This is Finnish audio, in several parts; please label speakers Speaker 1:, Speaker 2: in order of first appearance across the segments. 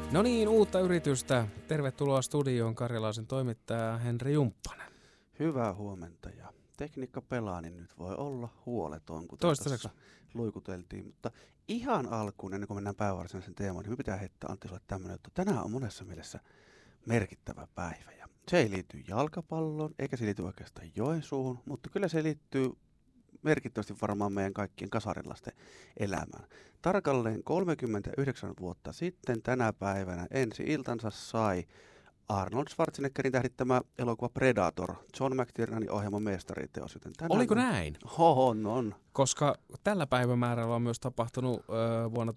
Speaker 1: No niin, uutta yritystä. Tervetuloa studioon Karjalaisen toimittaja Henri Jumppanen.
Speaker 2: Hyvää huomenta ja tekniikka pelaa, niin nyt voi olla huoleton, kun
Speaker 1: Toistaiseksi
Speaker 2: tuossa luikuteltiin. Mutta ihan alkuun, ennen kuin mennään päivävarsinaisen teemaan, niin me pitää heittää Antti sulle tämmöinen, että tänään on monessa mielessä merkittävä päivä. Ja se ei liity jalkapalloon, eikä se liity oikeastaan Joensuuhun, mutta kyllä se liittyy merkittävästi varmaan meidän kaikkien kasarilaisten elämään. Tarkalleen 39 vuotta sitten tänä päivänä ensi iltansa sai Arnold Schwarzeneggerin tähdittämä elokuva Predator, John McTiernanin ohjelman mestariteos.
Speaker 1: Oliko näin?
Speaker 2: On.
Speaker 1: Koska tällä päivämäärällä on myös tapahtunut vuonna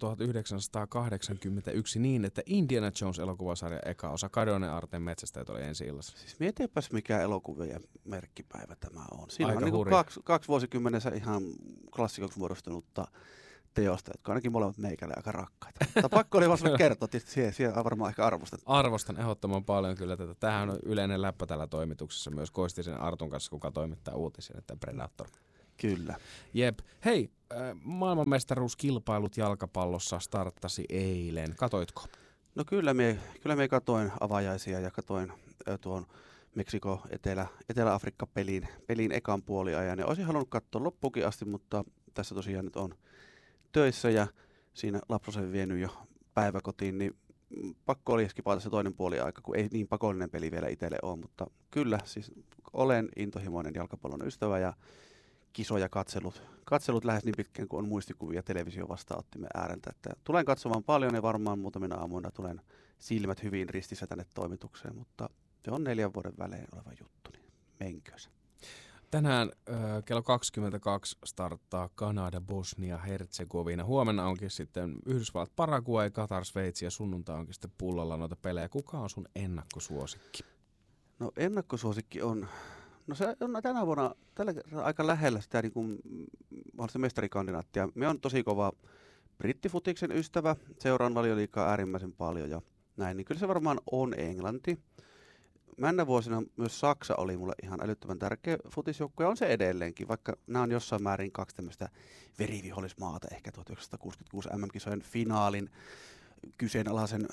Speaker 1: 1981 niin, että Indiana Jones-elokuvasarja eka osa Kadonne Aarteen metsästäjät oli ensi illassa.
Speaker 2: Siis mietipäs mikä elokuvien merkkipäivä tämä on. Siinä
Speaker 1: Aika
Speaker 2: on niin
Speaker 1: hurja.
Speaker 2: kaksi vuosikymmenessä ihan klassikoksi muodostunutta teosta, jotka ainakin molemmat meikälle aika rakkaita. Mutta pakko oli vaan sulle kertoa, tietysti siellä varmaan ehkä arvostat.
Speaker 1: Arvostan ehdottoman paljon kyllä tätä. Tämähän on yleinen läppä tällä toimituksessa myös Koistisen Artun kanssa, kuka toimittaa uutisia, että Predator.
Speaker 2: Kyllä.
Speaker 1: Jep. Hei, maailmanmestaruuskilpailut jalkapallossa starttasi eilen. Katoitko?
Speaker 2: No kyllä me katoin avajaisia ja katoin tuon Meksiko Etelä-Afrikka pelin ekan puoliajan. Ja olisin halunnut katsoa loppukin asti, mutta tässä tosiaan nyt on töissä ja siinä lapsosen vienyt jo päiväkotiin, niin pakko oli skipata se toinen puoliaika, kun ei niin pakollinen peli vielä itselle ole, mutta kyllä siis olen intohimoinen jalkapallon ystävä ja kisoja katselut lähes niin pitkään kuin on muistikuvia televisio vastaanottimen ääreltä, että tulen katsomaan paljon ja varmaan muutamina aamuina tulen silmät hyvin ristissä tänne toimitukseen, mutta se on 4 vuoden välein oleva juttu, niin menkös.
Speaker 1: Tänään kello 22 starttaa Kanada, Bosnia, Herzegovina. Huomenna onkin sitten Yhdysvallat, Paraguay, Katar, Sveitsi ja sunnuntai onkin sitten pullalla noita pelejä. Kuka on sun ennakkosuosikki?
Speaker 2: No ennakkosuosikki on, no se on tänä vuonna aika lähellä sitä niin kuin mahdollista mestarikandidaattia. Me on tosi kova brittifutiksen ystävä, seuraan Valioliigaa äärimmäisen paljon ja näin, niin kyllä se varmaan on Englanti. Männä vuosina myös Saksa oli mulle ihan älyttömän tärkeä futisjoukko ja on se edelleenkin, vaikka nämä on jossain määrin 2 tämmöistä verivihollismaata, ehkä 1966 MM-kisojen finaalin kyseenalaisen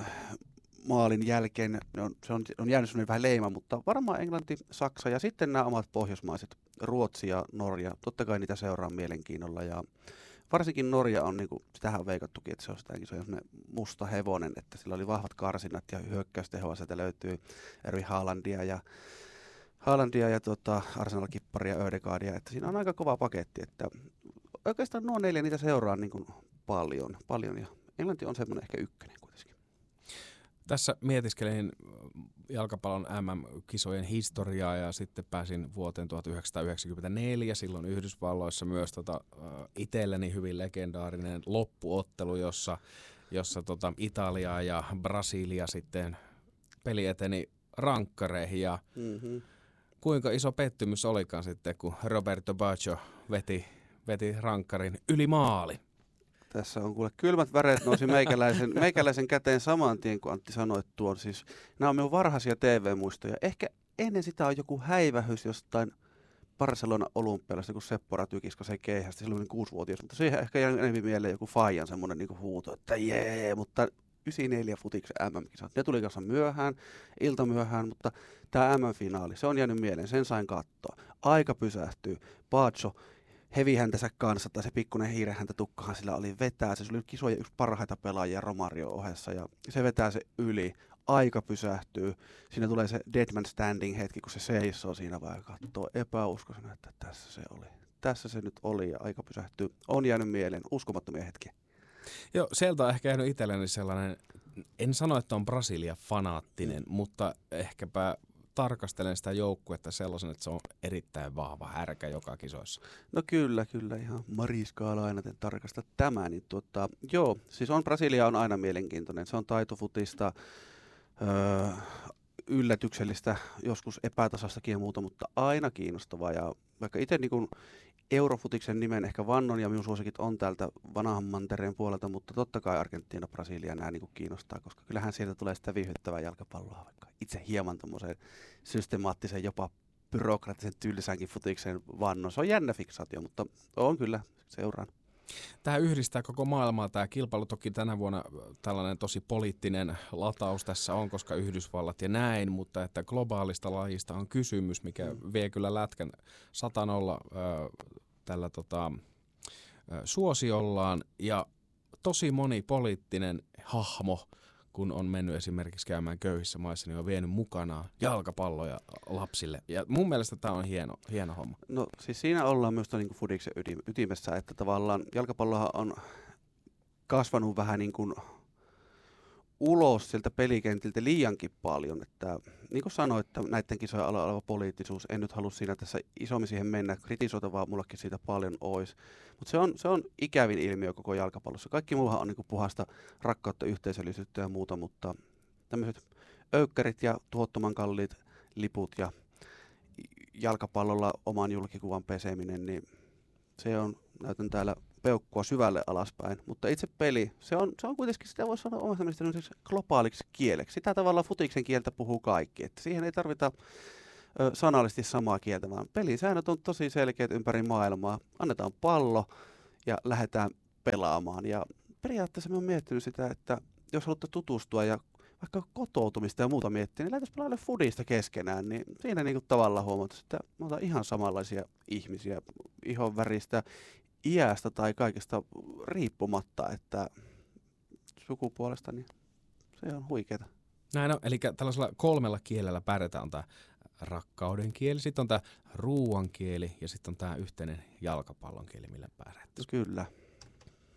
Speaker 2: maalin jälkeen. Se on jäänyt sellainen vähän leima, mutta varmaan Englanti, Saksa ja sitten nämä omat pohjoismaiset, Ruotsi ja Norja. Totta kai niitä seuraa mielenkiinnolla ja varsinkin Norja on, niin kuin, sitähän on veikattukin, että se on sellainen musta hevonen, että sillä oli vahvat karsinnat ja hyökkäystehoa, sieltä löytyy Ervi Haalandia ja Arsenal-kipparia ja Ödegaardia, että siinä on aika kova paketti, että oikeastaan nuo 4 niitä seuraa niin kuin paljon ja Englanti on semmoinen ehkä ykkönen kuitenkin.
Speaker 1: Tässä mietiskelin jalkapallon MM-kisojen historiaa ja sitten pääsin vuoteen 1994, silloin Yhdysvalloissa myös itselleni hyvin legendaarinen loppuottelu, jossa Italia ja Brasilia sitten peli eteni rankkareihin ja kuinka iso pettymys olikaan sitten, kun Roberto Baggio veti rankkarin yli maali.
Speaker 2: Tässä on kuule kylmät väreet nousi meikäläisen käteen saman tien, kun Antti sanoi tuon. Siis, nämä on minun varhaisia TV-muistoja. Ehkä ennen sitä on joku häivähys jostain Barcelona olympialaista, kun Seppo Ratykisko se keihästi, silloin 6-vuotias, mutta siihen ehkä jää enemmän mieleen joku Fajan semmoinen niin huuto, että jee, mutta 94 futiksen MM-kisat. Ne tuli kanssa iltamyöhään, mutta tämä MM-finaali, se on jäänyt mieleen, sen sain katsoa. Aika pysähtyy, Baggio hevihäntänsä kanssa, tai se pikkuinen hiirehäntä tukkahan sillä oli vetää. Se oli kisoja yksi parhaita pelaajia Romario ohessa, ja se vetää se yli. Aika pysähtyy. Siinä tulee se deadman standing hetki, kun se seisoo siinä vaan ja katsoo epäuskoisena, että tässä se oli. Tässä se nyt oli, ja aika pysähtyy. On jäänyt mieleen uskomattomia hetkiä.
Speaker 1: Joo, sieltä on ehkä jäänyt itselleni sellainen, en sano, että on Brasilia-fanaattinen, mutta ehkäpä tarkastelen sitä joukkuetta sellaisen, että se on erittäin vahva härkä joka kisoissa.
Speaker 2: No kyllä, ihan Mariskaala aina tarkasta tämä. Niin joo, siis Brasilia on aina mielenkiintoinen. Se on taitofutista, yllätyksellistä, joskus epätasaistakin ja muuta, mutta aina kiinnostavaa. Ja vaikka itse niin Eurofutiksen nimen ehkä vannon ja minun suosikit on täältä vanhan mantereen puolelta, mutta totta kai Argentiina, Brasilia nämä niin kiinnostaa, koska kyllähän sieltä tulee sitä viihdyttävää jalkapalloa, vaikka itse hieman tommoseen systemaattisen, jopa byrokraattisen tylsänkin futiksen vannon. Se on jännä fiksaatio, mutta on kyllä, seuraan.
Speaker 1: Tähän yhdistää koko maailmaa tämä kilpailu. Toki tänä vuonna tällainen tosi poliittinen lataus tässä on, koska Yhdysvallat ja näin, mutta että globaalista lajista on kysymys, mikä vie kyllä lätkän 100-0 tällä suosiollaan. Ja tosi moni poliittinen hahmo, kun on mennyt esimerkiksi käymään köyhissä maissa, niin on vienyt mukanaan jalkapalloja lapsille. Ja mun mielestä tämä on hieno homma.
Speaker 2: No siis siinä ollaan myös niin kuin fudiksen ytimessä, että tavallaan jalkapallohan on kasvanut vähän niin kuin ulos sieltä pelikentiltä liiankin paljon. Että, niin kuin sanoin, että näiden kisojen alla oleva poliittisuus, en nyt halua siinä tässä isommin siihen mennä, kritisoitavaa mullakin siitä paljon olisi. Mutta se on ikävin ilmiö koko jalkapallossa. Kaikki muuhan on niin kuin puhasta rakkautta, yhteisöllisyyttä ja muuta, mutta tämmöiset öykkärit ja tuhottoman kalliit liput ja jalkapallolla oman julkikuvan peseminen, niin näytän täällä peukkua syvälle alaspäin, mutta itse peli, se on kuitenkin, sitä voisi sanoa omasta mielestäni globaaliksi kieleksi. Sitä tavalla futiksen kieltä puhuu kaikki, että siihen ei tarvita sanallisesti samaa kieltä, vaan pelisäännöt on tosi selkeät ympäri maailmaa. Annetaan pallo ja lähdetään pelaamaan. Ja periaatteessa mä oon miettinyt sitä, että jos haluatte tutustua ja vaikka kotoutumista ja muuta miettiä, niin lähdetäisiin pelaamaan fudista keskenään, niin siinä niin kuin tavallaan huomataan, että me ollaan ihan samanlaisia ihmisiä, ihon väristä, iästä tai kaikesta riippumatta, että sukupuolesta, niin se on huikeeta.
Speaker 1: Näin on, eli tällaisella 3 kielellä pärjätään. On tämä rakkauden kieli, sitten on tämä ruuan kieli ja sitten on tämä yhteinen jalkapallon kieli, millä pärjätään.
Speaker 2: Kyllä.